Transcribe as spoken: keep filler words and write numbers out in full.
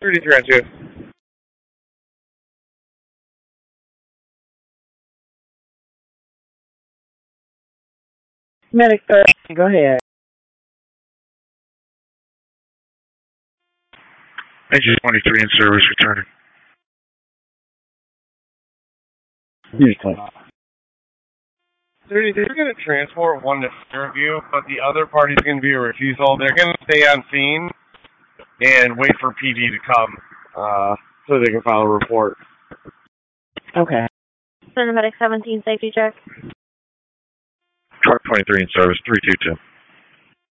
thirty-three on two. Medic thirty, go ahead. Engine twenty-three in service, returning. Houston. thirty-three, we're going to transport one to Fairview, but the other party's going to be a refusal. They're going to stay on scene and wait for P D to come uh, so they can file a report. Okay. Medic seventeen, safety check. Truck twenty-three in service, three two two.